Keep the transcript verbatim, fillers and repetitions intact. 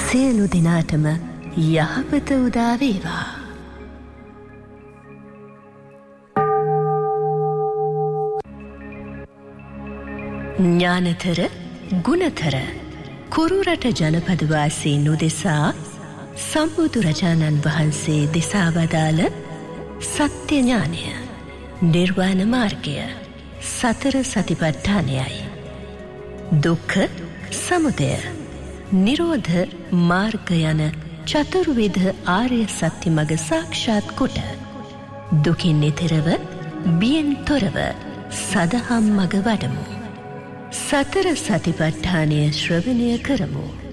සියලු දෙනාටම යහපත උදා වේවා. ඥානතර ගුණතර කුරුරට ජනපද වාසීන් උදෙසා සම්බුදුරජාණන් වහන්සේ දෙසා වදාළ සත්‍ය ඥානය, නිර්වාණ මාර්ගය, සතර සතිපට්ඨානයයි. දුක්ඛ සමුදය, නිරෝධ මාර්ග යන චතුර්විධ ආර්ය සත්‍ය මඟ සාක්ෂාත් කොට දුකින් එතරව බියෙන් තොරව සදහම් මඟ වඩමු. සතර සතිපට්ඨානය ශ්‍රවණය කරමු.